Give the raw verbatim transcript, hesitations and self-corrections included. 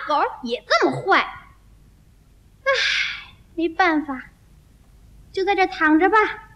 狗也这么坏。唉，没办法，就在这躺着吧。